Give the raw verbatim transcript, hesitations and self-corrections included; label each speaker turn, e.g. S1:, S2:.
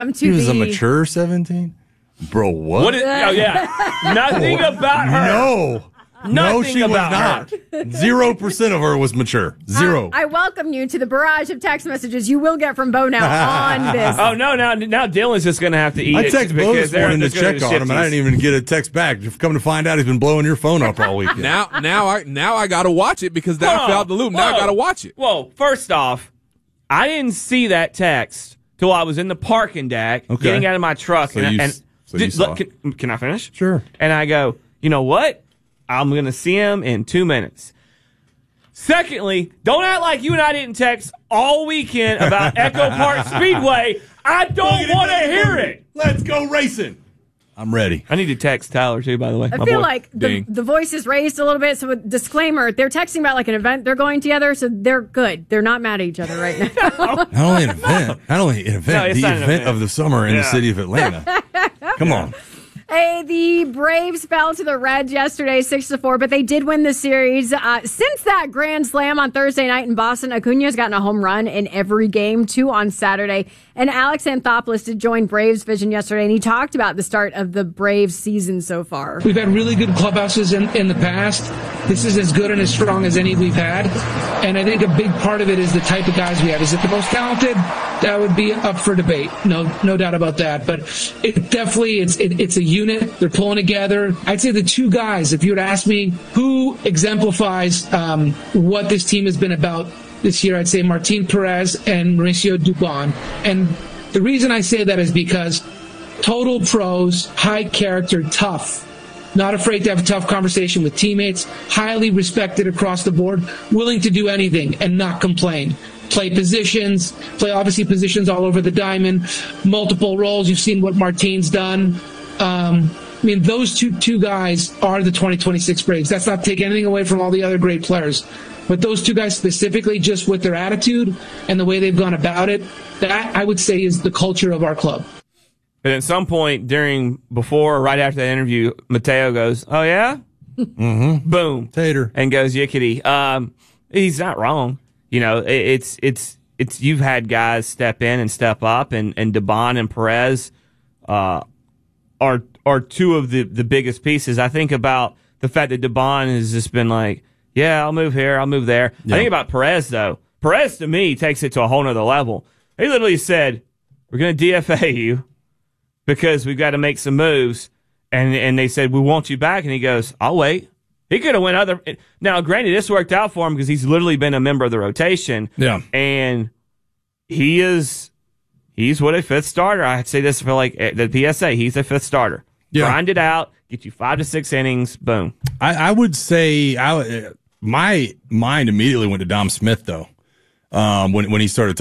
S1: I'm too
S2: He was
S1: the...
S2: a mature seventeen? Bro, what?
S3: What is, oh, yeah. Nothing about her.
S2: No.
S3: Nothing
S2: no, she
S3: about
S2: was not. Zero percent of her was mature. Zero.
S1: I, I welcome you to the barrage of text messages you will get from Bo now on this.
S3: Oh, no, now now Dylan's just going to have to eat
S2: I
S3: it.
S2: text Bo this morning to check
S3: to
S2: on him, and I didn't even get a text back. Come to find out, he's been blowing your phone up all weekend.
S4: now, now I now I got to watch it because that
S3: Whoa,
S4: fell out the loop. Now
S3: whoa.
S4: I got to watch it.
S3: Well, first off, I didn't see that text till I was in the parking deck,
S2: Okay.
S3: getting out of my truck.
S2: So
S3: and
S2: you,
S3: and
S2: so you
S3: did,
S2: saw
S3: look, can, can I finish?
S2: Sure.
S3: And I go, you know what? I'm going to see him in two minutes. Secondly, don't act like you and I didn't text all weekend about Echo Park Speedway. I don't want to hear it.
S2: Let's go racing. I'm ready.
S3: I need to text Tyler, too, by the way.
S1: I
S3: my
S1: feel
S3: boy.
S1: like the, the voice is raised a little bit. So, with disclaimer, they're texting about like an event they're going together, so they're good. They're not mad at each other right now.
S2: Not only an event, not only an
S3: No,
S2: event,
S3: it's
S2: the
S3: not
S2: event,
S3: an event.
S2: of the summer in
S3: Yeah.
S2: the city of Atlanta. Come on.
S1: Hey, the Braves fell to the Reds yesterday, six to four, but they did win the series. Uh, since that grand slam on Thursday night in Boston, Acuna's gotten a home run in every game, two on Saturday. And Alex Anthopoulos did join Braves Vision yesterday, and he talked about the start of the Braves season so far.
S5: We've had really good clubhouses in, in the past. This is as good and as strong as any we've had. And I think a big part of it is the type of guys we have. Is it the most talented? That would be up for debate. No, no doubt about that. But it definitely, it's it, it's a unit. They're pulling together. I'd say the two guys, if you were to ask me who exemplifies um, what this team has been about this year, I'd say Martin Perez and Mauricio Dubon. And the reason I say that is because total pros, high character, tough. Not afraid to have a tough conversation with teammates, highly respected across the board, willing to do anything and not complain. Play positions, play obviously positions all over the diamond, multiple roles. You've seen what Martin's done. Um, I mean, those two two guys are the twenty twenty-six Braves. That's not taking anything away from all the other great players. But those two guys specifically, just with their attitude and the way they've gone about it, that I would say is the culture of our club.
S3: But at some point during, before or right after that interview, Mateo goes, oh, yeah?
S2: Mm-hmm.
S3: Boom.
S2: Tater.
S3: And goes, yickety. Um, he's not wrong. You know, it, it's, it's, it's, you've had guys step in and step up, and, and Dubon and Perez, uh, are, are two of the, the biggest pieces. I think about the fact that Dubon has just been like, yeah, I'll move here, I'll move there.
S2: Yeah.
S3: I think about Perez, though. Perez, to me, takes it to a whole nother level. He literally said, we're going to D F A you because we've got to make some moves. And and they said, we want you back. And he goes, I'll wait. He could have went other. Now, granted, this worked out for him because he's literally been a member of the rotation.
S2: Yeah.
S3: And he is, he's what a fifth starter. I'd say this for like the P S A. He's a fifth starter.
S2: Yeah.
S3: Grind it out, get you five to six innings, boom.
S2: I, I would say I, my mind immediately went to Dom Smith, though, um, when, when he started